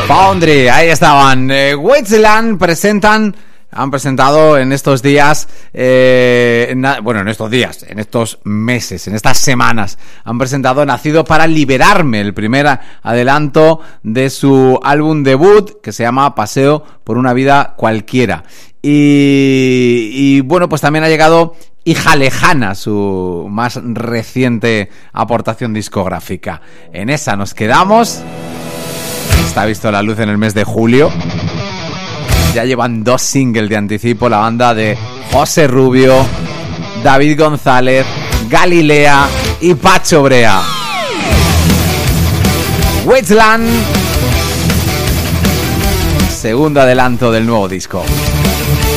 Foundry, ahí estaban. Wasteland han presentado en estos días, en estos meses, en estas semanas, han presentado Nacido para Liberarme, el primer adelanto de su álbum debut, que se llama Paseo por una vida cualquiera. Y bueno, pues también ha llegado Hija Lejana, su más reciente aportación discográfica. En esa nos quedamos. Está visto la luz en el mes de julio. Ya llevan 2 singles de anticipo la banda de José Rubio, David González, Galilea y Pacho Brea. Wasteland, segundo adelanto del nuevo disco.